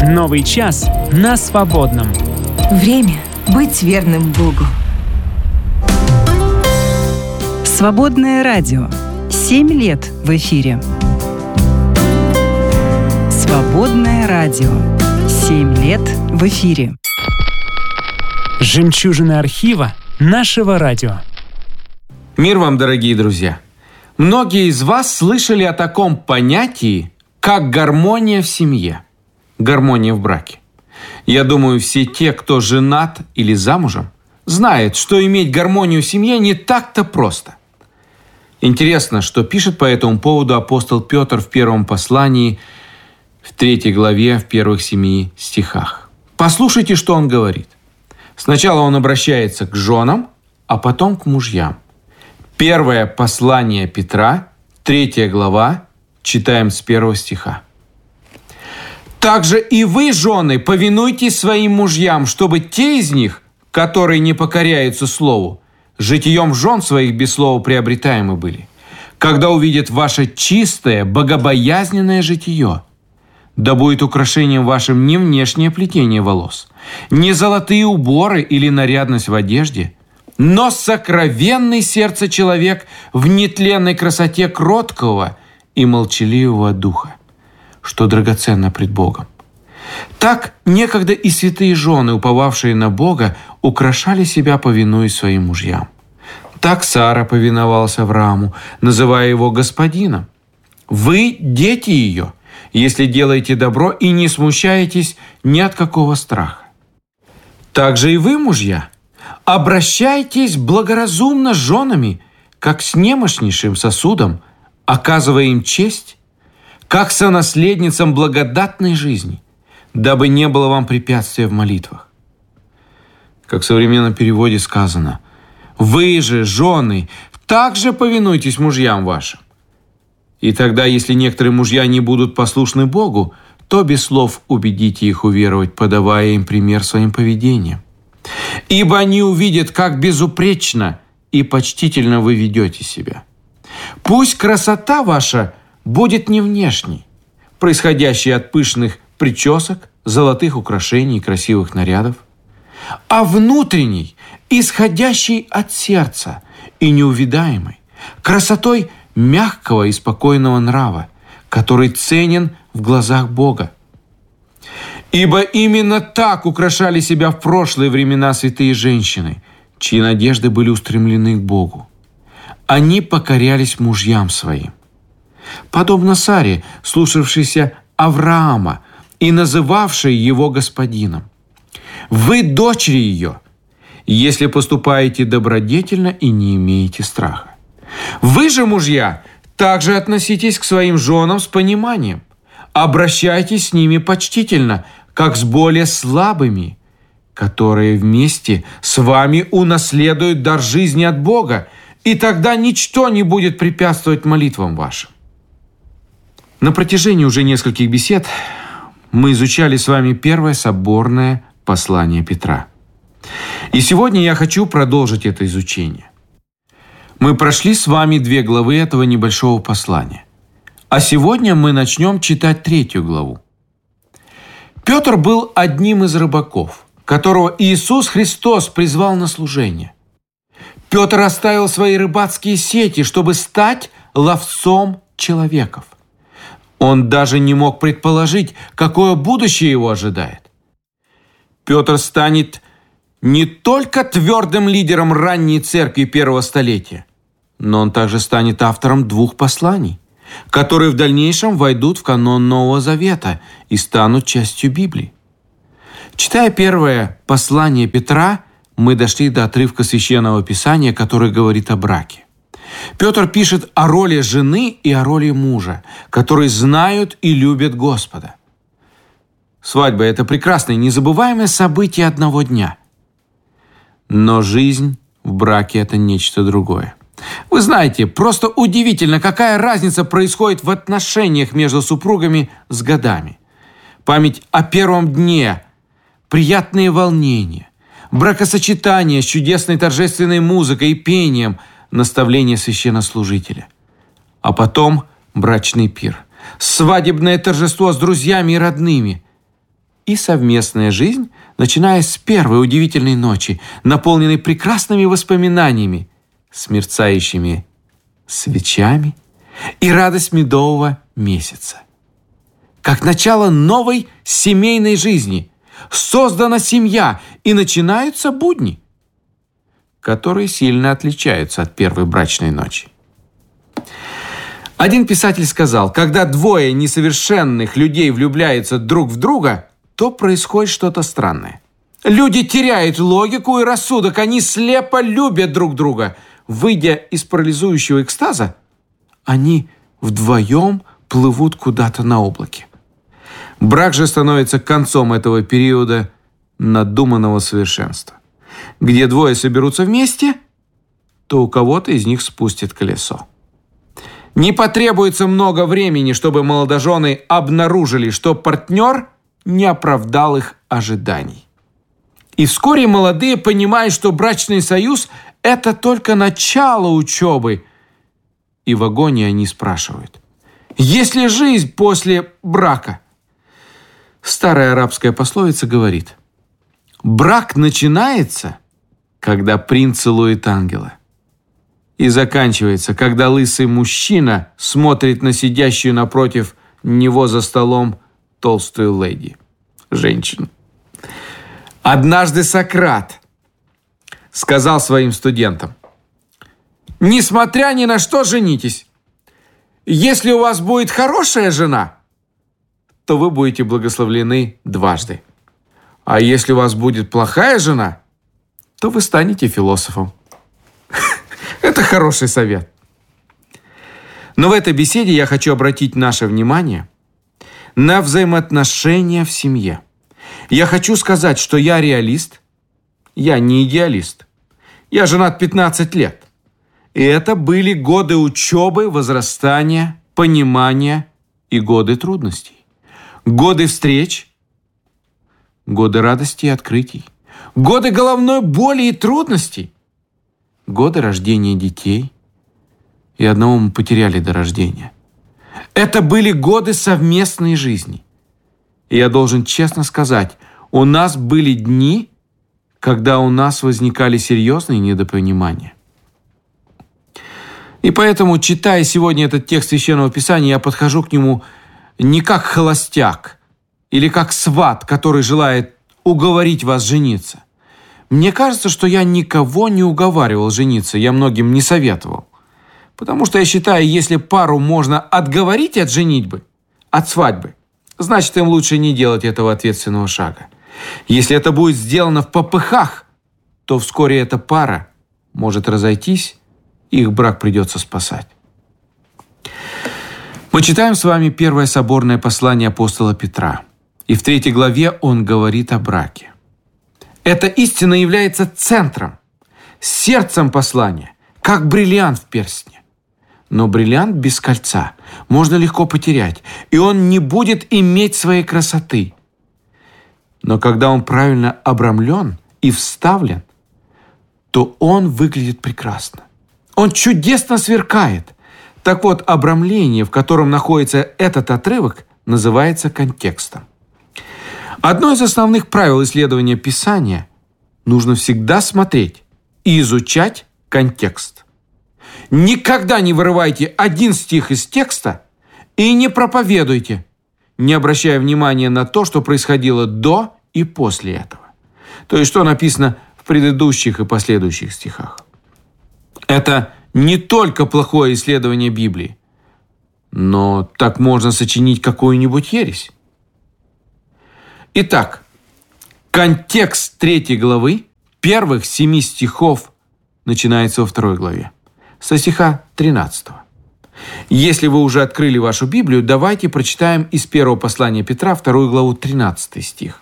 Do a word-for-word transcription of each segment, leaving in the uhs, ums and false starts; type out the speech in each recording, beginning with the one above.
Новый час на Свободном. Время быть верным Богу. Свободное радио. Семь лет в эфире. Свободное радио. Семь лет в эфире. Жемчужины архива нашего радио. Мир вам, дорогие друзья! Многие из вас слышали о таком понятии, как гармония в семье, гармония в браке. Я думаю, все те, кто женат или замужем, знают, что иметь гармонию в семье не так-то просто. Интересно, что пишет по этому поводу апостол Петр в первом послании, в третьей главе, в первых семи стихах. Послушайте, что он говорит. Сначала он обращается к женам, а потом к мужьям. Первое послание Петра, третья глава, читаем с первого стиха. «Также и вы, жены, повинуйтесь своим мужьям, чтобы те из них, которые не покоряются слову, житием жен своих без слова приобретаемы были, когда увидят ваше чистое, богобоязненное житие. Да будет украшением вашим не внешнее плетение волос, не золотые уборы или нарядность в одежде, но сокровенный сердце человек в нетленной красоте кроткого и молчаливого духа, что драгоценно пред Богом. Так некогда и святые жены, уповавшие на Бога, украшали себя, повинуясь своим мужьям. Так Сара повиновалась Аврааму, называя его господином. Вы – дети ее, если делаете добро и не смущаетесь ни от какого страха. Также и вы, мужья, обращайтесь благоразумно с женами, как с немощнейшим сосудом, оказывая им честь, как сонаследницам благодатной жизни, дабы не было вам препятствия в молитвах. Как в современном переводе сказано: «Вы же, жены, также повинуйтесь мужьям вашим». И тогда, если некоторые мужья не будут послушны Богу, то без слов убедите их уверовать, подавая им пример своим поведением. Ибо они увидят, как безупречно и почтительно вы ведете себя. Пусть красота ваша будет не внешней, происходящей от пышных причесок, золотых украшений и красивых нарядов, а внутренней, исходящей от сердца и неувидаемой, красотой мягкого и спокойного нрава, который ценен в глазах Бога. Ибо именно так украшали себя в прошлые времена святые женщины, чьи надежды были устремлены к Богу. Они покорялись мужьям своим. Подобно Саре, слушавшейся Авраама и называвшей его господином. Вы дочери ее, если поступаете добродетельно и не имеете страха. Вы же, мужья, также относитесь к своим женам с пониманием. Обращайтесь с ними почтительно, как с более слабыми, которые вместе с вами унаследуют дар жизни от Бога, и тогда ничто не будет препятствовать молитвам вашим. На протяжении уже нескольких бесед мы изучали с вами первое соборное послание Петра. И сегодня я хочу продолжить это изучение. Мы прошли с вами две главы этого небольшого послания. А сегодня мы начнем читать третью главу. Петр был одним из рыбаков, которого Иисус Христос призвал на служение. Петр оставил свои рыбацкие сети, чтобы стать ловцом человеков. Он даже не мог предположить, какое будущее его ожидает. Петр станет не только твердым лидером ранней церкви первого столетия, но он также станет автором двух посланий, которые в дальнейшем войдут в канон Нового Завета и станут частью Библии. Читая первое послание Петра, мы дошли до отрывка Священного Писания, который говорит о браке. Петр пишет о роли жены и о роли мужа, которые знают и любят Господа. Свадьба – это прекрасное, незабываемое событие одного дня. Но жизнь в браке – это нечто другое. Вы знаете, просто удивительно, какая разница происходит в отношениях между супругами с годами. Память о первом дне, приятные волнения, бракосочетание с чудесной торжественной музыкой и пением, наставление священнослужителя. А потом брачный пир, свадебное торжество с друзьями и родными. и совместная жизнь, начиная с первой удивительной ночи, наполненной прекрасными воспоминаниями, с мерцающими свечами и радость медового месяца. Как начало новой семейной жизни создана семья, и начинаются будни, которые сильно отличаются от первой брачной ночи. Один писатель сказал, когда двое несовершенных людей влюбляются друг в друга, то происходит что-то странное. Люди теряют логику и рассудок, они слепо любят друг друга. Выйдя из парализующего экстаза, они вдвоем плывут куда-то на облаке. Брак же становится концом этого периода надуманного совершенства. Где двое соберутся вместе, то у кого-то из них спустит колесо. Не потребуется много времени, чтобы молодожены обнаружили, что партнер не оправдал их ожиданий. И вскоре молодые понимают, что брачный союз – это только начало учебы. И в агонии они спрашивают: есть ли жизнь после брака? Старая арабская пословица говорит: брак начинается, когда принц целует ангела, и заканчивается, когда лысый мужчина смотрит на сидящую напротив него за столом толстую леди, женщину. Однажды Сократ сказал своим студентам: несмотря ни на что, женитесь. Если у вас будет хорошая жена, то вы будете благословлены дважды. А если у вас будет плохая жена, то вы станете философом. Это хороший совет. Но в этой беседе я хочу обратить наше внимание на взаимоотношения в семье. Я хочу сказать, что я реалист, я не идеалист. Я женат пятнадцать лет. И это были годы учебы, возрастания, понимания и годы трудностей. Годы встреч, годы радости и открытий, годы головной боли и трудностей, годы рождения детей. И одного мы потеряли до рождения. Это были годы совместной жизни. И я должен честно сказать, у нас были дни, когда у нас возникали серьезные недопонимания. И поэтому, читая сегодня этот текст Священного Писания, я подхожу к нему не как холостяк или как сват, который желает уговорить вас жениться. Мне кажется, что я никого не уговаривал жениться, я многим не советовал. Потому что я считаю, если пару можно отговорить от женитьбы, от свадьбы, значит, им лучше не делать этого ответственного шага. Если это будет сделано в попыхах, то вскоре эта пара может разойтись, и их брак придется спасать. Мы читаем с вами первое соборное послание апостола Петра. И в третьей главе он говорит о браке. Эта истина является центром, сердцем послания, как бриллиант в перстне. Но бриллиант без кольца можно легко потерять, и он не будет иметь своей красоты. Но когда он правильно обрамлен и вставлен, то он выглядит прекрасно. Он чудесно сверкает. Так вот, обрамление, в котором находится этот отрывок, называется контекстом. Одно из основных правил исследования Писания – нужно всегда смотреть и изучать контекст. Никогда не вырывайте один стих из текста и не проповедуйте, не обращая внимания на то, что происходило до и после этого. То есть, что написано в предыдущих и последующих стихах. Это не только плохое исследование Библии, но так можно сочинить какую-нибудь ересь. Итак, контекст третьей главы, первых семи стихов, начинается во второй главе, со стиха тринадцатого. Если вы уже открыли вашу Библию, давайте прочитаем из первого послания Петра, вторую главу, тринадцатый стих.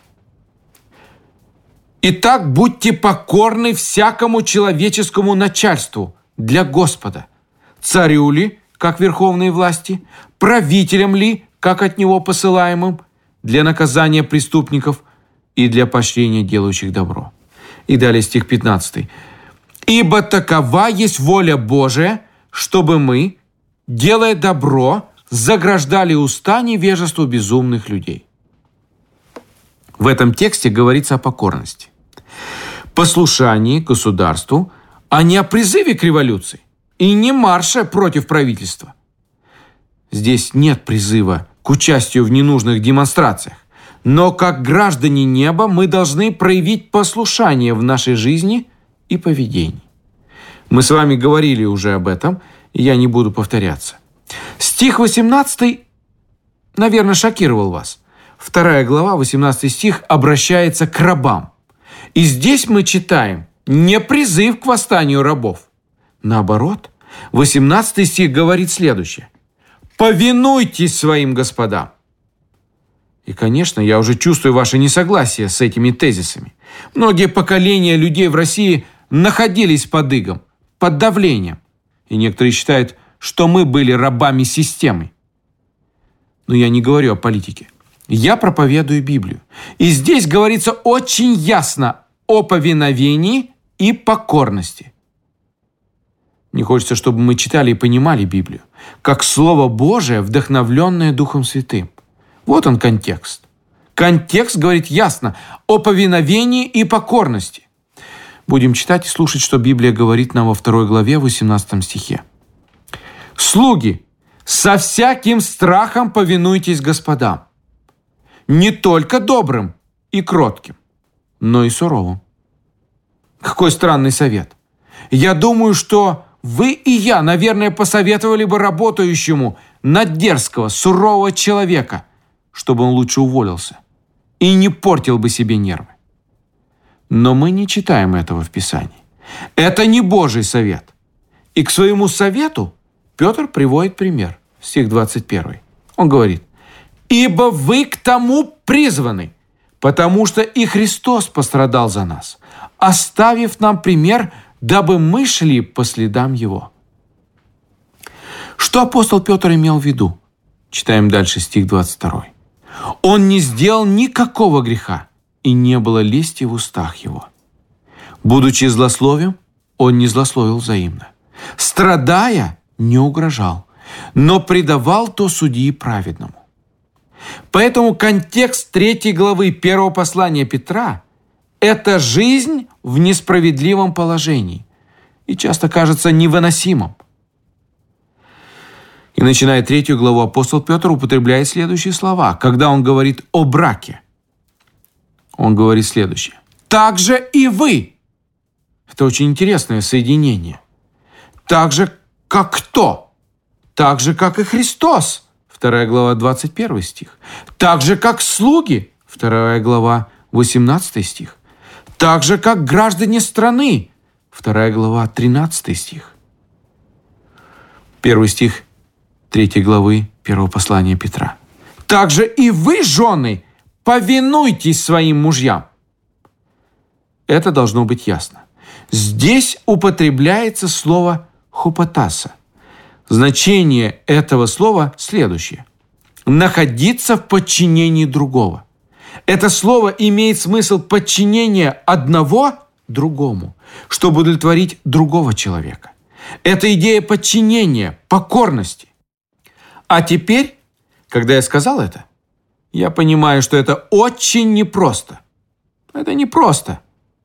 «Итак, будьте покорны всякому человеческому начальству для Господа, царю ли, как верховной власти, правителям ли, как от него посылаемым, для наказания преступников и для поощрения делающих добро». И далее стих пятнадцатый. «Ибо такова есть воля Божия, чтобы мы, делая добро, заграждали уста невежеству безумных людей». В этом тексте говорится о покорности, послушании государству, а не о призыве к революции и не марше против правительства. Здесь нет призыва к участию в ненужных демонстрациях, но как граждане неба мы должны проявить послушание в нашей жизни и поведении. Мы с вами говорили уже об этом, и я не буду повторяться. Стих восемнадцатый, наверное, шокировал вас. Вторая глава, восемнадцатый стих, обращается к рабам. И здесь мы читаем не призыв к восстанию рабов. Наоборот, восемнадцатый стих говорит следующее. «Повинуйтесь своим господам». И, конечно, я уже чувствую ваше несогласие с этими тезисами. Многие поколения людей в России находились под игом, под давлением. И некоторые считают, что мы были рабами системы. Но я не говорю о политике. Я проповедую Библию. И здесь говорится очень ясно о повиновении и покорности. Мне хочется, чтобы мы читали и понимали Библию, как Слово Божие, вдохновленное Духом Святым. Вот он контекст. Контекст говорит ясно о повиновении и покорности. Будем читать и слушать, что Библия говорит нам во второй главе, восемнадцатом стихе. «Слуги, со всяким страхом повинуйтесь господам, не только добрым и кротким, но и суровым». Какой странный совет. Я думаю, что вы и я, наверное, посоветовали бы работающему на дерзкого, сурового человека, чтобы он лучше уволился и не портил бы себе нервы. Но мы не читаем этого в Писании. Это не Божий совет. И к своему совету Петр приводит пример. Стих двадцать первый. Он говорит: «Ибо вы к тому призваны, потому что и Христос пострадал за нас, оставив нам пример, дабы мы шли по следам Его». Что апостол Петр имел в виду? Читаем дальше стих двадцать второй. «Он не сделал никакого греха, и не было лести в устах его. Будучи злословием, он не злословил взаимно. Страдая, не угрожал, но предавал то судьи праведному». Поэтому контекст третьей главы первого послания Петра – это жизнь в несправедливом положении и часто кажется невыносимым. И начиная третью главу, апостол Петр употребляет следующие слова, когда он говорит о браке. Он говорит следующее: «Так же и вы». Это очень интересное соединение. «Так же, как кто? Так же, как и Христос». Вторая глава, двадцать первый стих. «Так же, как слуги». Вторая глава, восемнадцатый стих. «Так же, как граждане страны». Вторая глава, тринадцатый стих. Первый стих третьей главы первого послания Петра. «Так же и вы, жены, повинуйтесь своим мужьям». Это должно быть ясно. Здесь употребляется слово «хупотаса». Значение этого слова следующее: находиться в подчинении другого. Это слово имеет смысл подчинения одного другому, чтобы удовлетворить другого человека. Это идея подчинения, покорности. А теперь, когда я сказал это, я понимаю, что это очень непросто. Это непросто.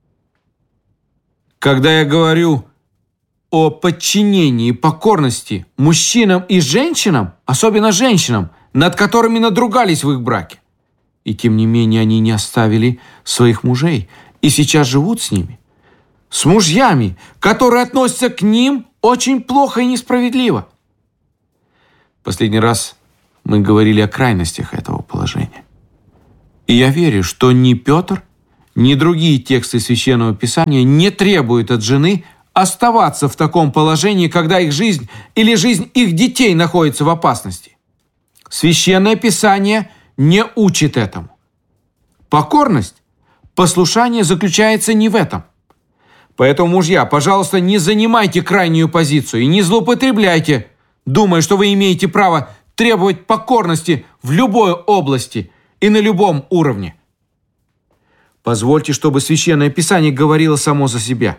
Когда я говорю о подчинении и покорности мужчинам и женщинам, особенно женщинам, над которыми надругались в их браке, и тем не менее они не оставили своих мужей и сейчас живут с ними, с мужьями, которые относятся к ним очень плохо и несправедливо. Последний раз мы говорили о крайностях этого положения. И я верю, что ни Петр, ни другие тексты Священного Писания не требуют от жены оставаться в таком положении, когда их жизнь или жизнь их детей находится в опасности. Священное Писание не учит этому. Покорность, послушание заключается не в этом. Поэтому, мужья, пожалуйста, не занимайте крайнюю позицию и не злоупотребляйте, думая, что вы имеете право требовать покорности в любой области и на любом уровне. Позвольте, чтобы Священное Писание говорило само за себя.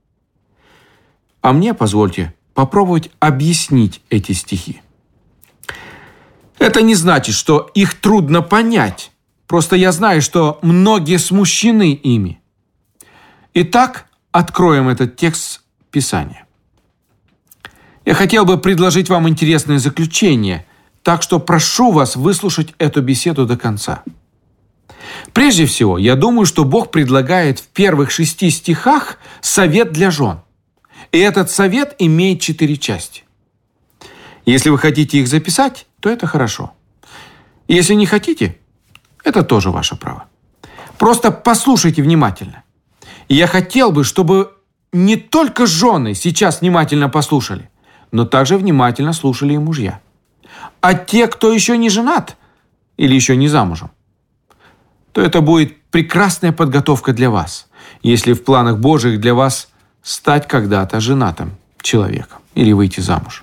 А мне позвольте попробовать объяснить эти стихи. Это не значит, что их трудно понять, Просто я знаю, что многие смущены ими. Итак, откроем этот текст Писания. Я хотел бы предложить вам интересное заключение, так что прошу вас выслушать эту беседу до конца. Прежде всего, я думаю, что Бог предлагает в первых шести стихах совет для жен. И этот совет имеет четыре части. Если вы хотите их записать, то это хорошо. Если не хотите, это тоже ваше право. Просто послушайте внимательно. И я хотел бы, чтобы не только жены сейчас внимательно послушали, но также внимательно слушали и мужья. А те, кто еще не женат или еще не замужем, то это будет прекрасная подготовка для вас, если в планах Божьих для вас стать когда-то женатым человеком или выйти замуж.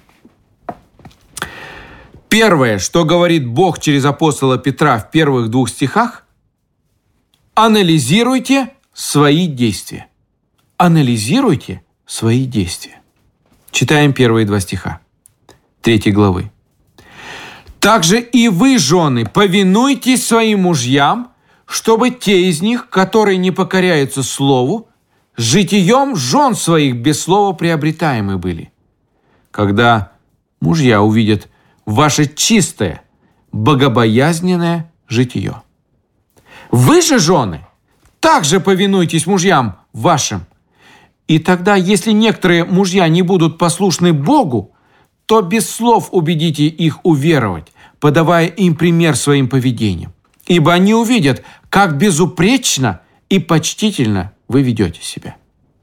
Первое, что говорит Бог через апостола Петра в первых двух стихах: анализируйте свои действия. Анализируйте свои действия. Читаем первые два стиха третьей главы. «Также и вы, жены, повинуйтесь своим мужьям, чтобы те из них, которые не покоряются слову, житием жен своих без слова приобретаемы были. Когда мужья увидят ваше чистое, богобоязненное житие. Вы же, жены, также повинуйтесь мужьям вашим. И тогда, если некоторые мужья не будут послушны Богу, то без слов убедите их уверовать, подавая им пример своим поведением. Ибо они увидят, как безупречно и почтительно вы ведете себя».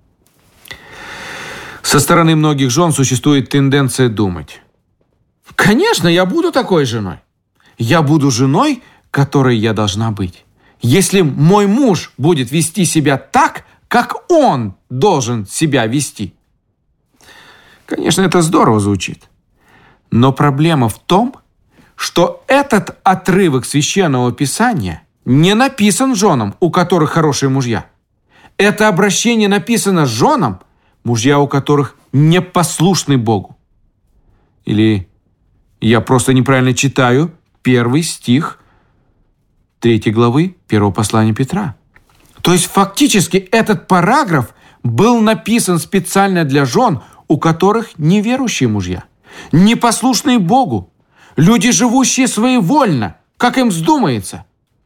Со стороны многих жен существует тенденция думать: «Конечно, я буду такой женой. Я буду женой, которой я должна быть. Если мой муж будет вести себя так, как он должен себя вести». Конечно, это здорово звучит. Но проблема в том, что этот отрывок Священного Писания не написан женам, у которых хорошие мужья. Это обращение написано женам, мужья у которых непослушны Богу. Или я просто неправильно читаю первый стих третьей главы первого послания Петра. То есть фактически этот параграф был написан специально для жен, у которых неверующие мужья, непослушные Богу, люди, живущие своевольно, как им вздумается.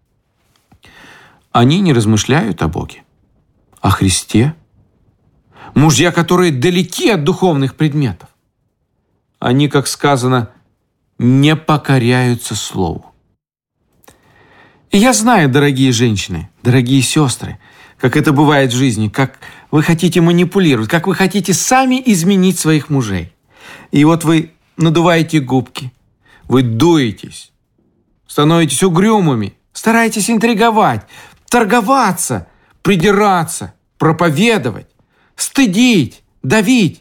Они не размышляют о Боге, о Христе. Мужья, которые далеки от духовных предметов. Они, как сказано, не покоряются Слову. И я знаю, дорогие женщины, дорогие сестры, как это бывает в жизни, как вы хотите манипулировать, как вы хотите сами изменить своих мужей. И вот вы надуваете губки, вы дуетесь, становитесь угрюмыми, стараетесь интриговать, торговаться, придираться, проповедовать, стыдить, давить.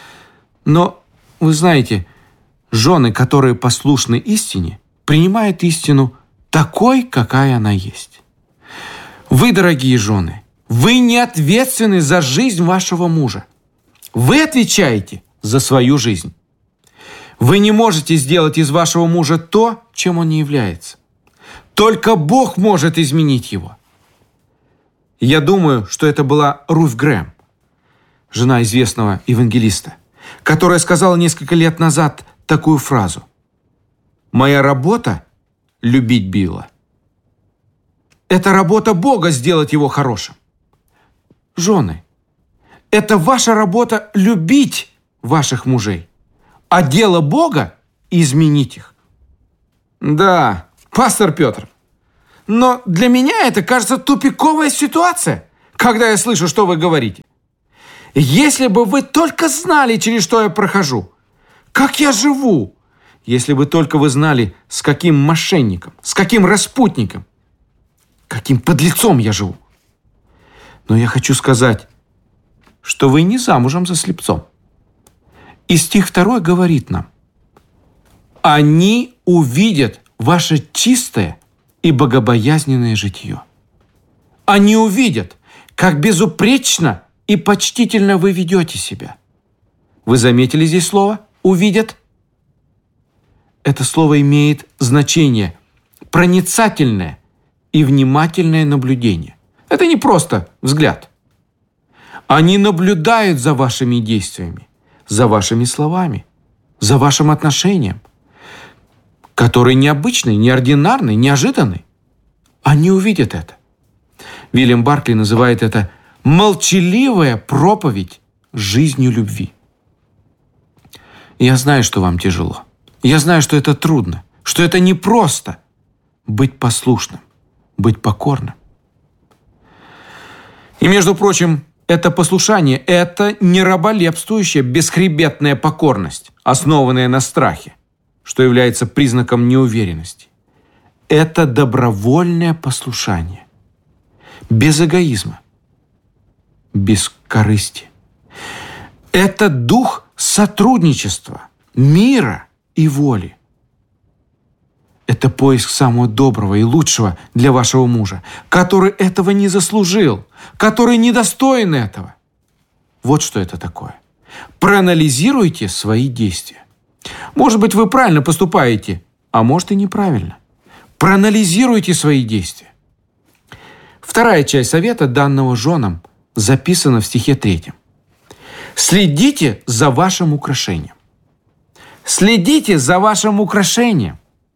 Но вы знаете, жены, которые послушны истине, принимают истину такой, какая она есть. Вы, дорогие жены, вы не ответственны за жизнь вашего мужа. Вы отвечаете за свою жизнь. Вы не можете сделать из вашего мужа то, чем он не является. Только Бог может изменить его. Я думаю, что это была Руф Грэм, жена известного евангелиста, которая сказала несколько лет назад такую фразу: «Моя работа – любить Билла. Это работа Бога сделать его хорошим». Жены, это ваша работа любить ваших мужей, а дело Бога – изменить их. Да, пастор Петр, но для меня это кажется тупиковая ситуация, когда я слышу, что вы говорите. Если бы вы только знали, через что я прохожу, как я живу, если бы только вы знали, с каким мошенником, с каким распутником, каким подлецом я живу. Но я хочу сказать, что вы не замужем за слепцом. И стих второй говорит нам: «Они увидят ваше чистое и богобоязненное житие». Они увидят, как безупречно и почтительно вы ведете себя. Вы заметили здесь слово «увидят»? Это слово имеет значение проницательное, и внимательное наблюдение. Это не просто взгляд. Они наблюдают за вашими действиями, за вашими словами, за вашим отношением, который необычный, неординарный, неожиданный. Они увидят это. Уильям Баркли называет это молчаливая проповедь жизнью любви. Я знаю, что вам тяжело. Я знаю, что это трудно, что это непросто быть послушным, быть покорным. И, между прочим, это послушание – это не раболепствующая, бесхребетная покорность, основанная на страхе, что является признаком неуверенности. Это добровольное послушание, без эгоизма, без корысти. Это дух сотрудничества, мира и воли. Это поиск самого доброго и лучшего для вашего мужа, который этого не заслужил, который недостоин этого. Вот что это такое. Проанализируйте свои действия. Может быть, вы правильно поступаете, а может и неправильно. Проанализируйте свои действия. Вторая часть совета, данного женам, записана в стихе третьем. Следите за вашим украшением. Следите за вашим украшением.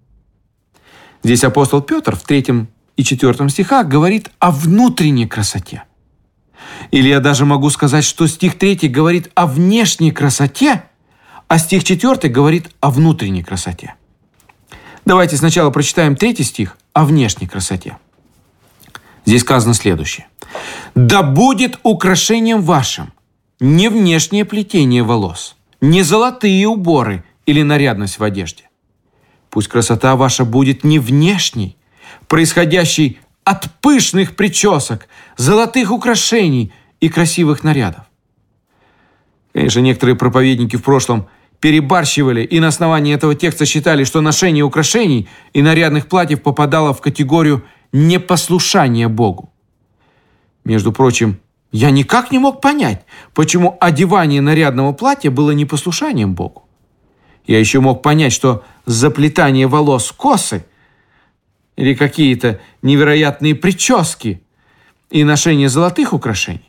Здесь апостол Петр в третьем и четвертом стихах говорит о внутренней красоте. Или я даже могу сказать, что стих третий говорит о внешней красоте, а стих четвертый говорит о внутренней красоте. Давайте сначала прочитаем третий стих о внешней красоте. Здесь сказано следующее. «Да будет украшением вашим не внешнее плетение волос, не золотые уборы или нарядность в одежде. Пусть красота ваша будет не внешней, происходящей от пышных причесок, золотых украшений и красивых нарядов». Конечно, некоторые проповедники в прошлом перебарщивали и на основании этого текста считали, что ношение украшений и нарядных платьев попадало в категорию непослушания Богу. Между прочим, я никак не мог понять, почему одевание нарядного платья было непослушанием Богу. Я еще мог понять, что заплетание волос в косы или какие-то невероятные прически и ношение золотых украшений.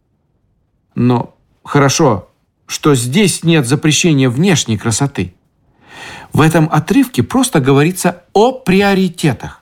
Но хорошо, что здесь нет запрещения внешней красоты. В этом отрывке просто говорится о приоритетах.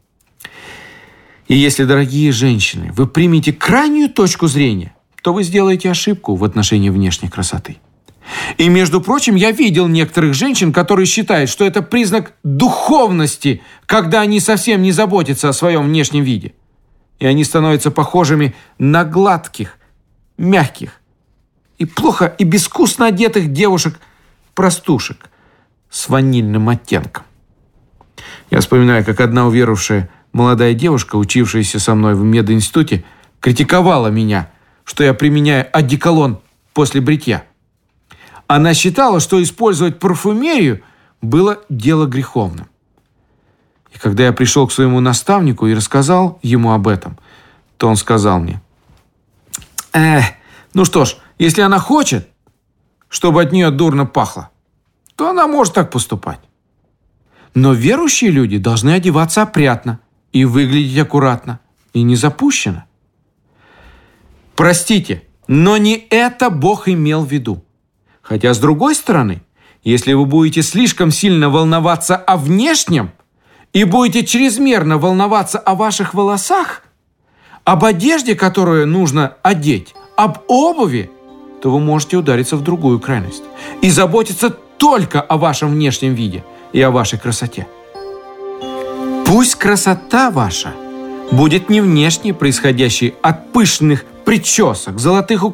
И если, дорогие женщины, вы примете крайнюю точку зрения, то вы сделаете ошибку в отношении внешней красоты. И, между прочим, я видел некоторых женщин, которые считают, что это признак духовности, когда они совсем не заботятся о своем внешнем виде. И они становятся похожими на гладких, мягких и плохо и безвкусно одетых девушек-простушек с ванильным оттенком. Я вспоминаю, как одна уверовавшая молодая девушка, учившаяся со мной в мединституте, критиковала меня, что я применяю одеколон после бритья. Она считала, что использовать парфюмерию было дело греховным. И когда я пришел к своему наставнику и рассказал ему об этом, то он сказал мне: «Эх, ну что ж, если она хочет, чтобы от нее дурно пахло, то она может так поступать. Но верующие люди должны одеваться опрятно и выглядеть аккуратно, и не запущено». Простите, но не это Бог имел в виду. Хотя, с другой стороны, если вы будете слишком сильно волноваться о внешнем и будете чрезмерно волноваться о ваших волосах, об одежде, которую нужно одеть, об обуви, то вы можете удариться в другую крайность и заботиться только о вашем внешнем виде и о вашей красоте. Пусть красота ваша будет не внешней, происходящей от пышных причесок, золотых украшений,